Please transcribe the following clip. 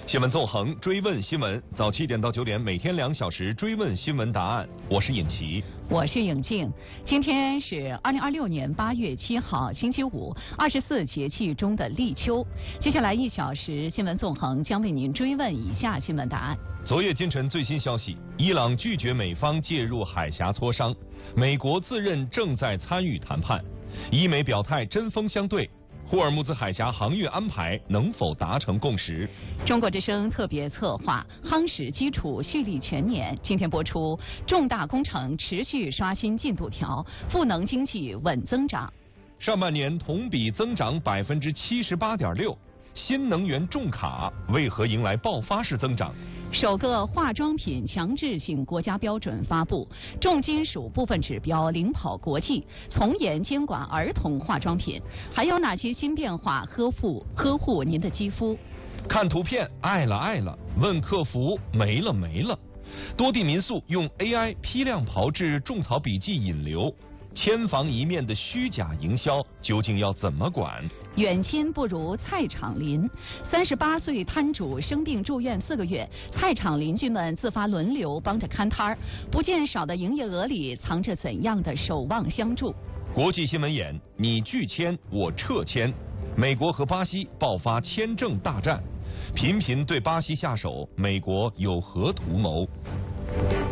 新闻纵横，追问新闻，早7点到9点，每天2小时追问新闻答案。我是尹奇， 我是颖静。今天是2026年8月7号，星期五，24节气中的立秋。接下来1小时，新闻纵横将为您追问以下新闻答案。 昨夜今晨最新消息，伊朗拒绝美方介入海峡磋商，美国自认正在参与谈判，伊美表态针锋相对。霍尔木兹海峡航运安排能否达成共识？ 中国之声特别策划夯实基础蓄力全年，今天播出重大工程持续刷新进度条，赋能经济稳增长。 上半年同比增长78.6%，新能源重卡为何迎来爆发式增长？ 首个化妆品强制性国家标准发布，重金属部分指标领跑国际，从严监管儿童化妆品。还有哪些新变化呵护您的肌肤？ 看图片爱了，问客服没了。多地民宿用 AI 批量炮制种草笔记引流，千房一面的虚假营销究竟要怎么管？ 远亲不如菜场邻，38岁摊主生病住院4个月，菜场邻居们自发轮流帮着看摊儿，不见少的营业额里藏着怎样的守望相助？ 国际新闻眼，你拒签我撤签，美国和巴西爆发签证大战，频频对巴西下手，美国有何图谋？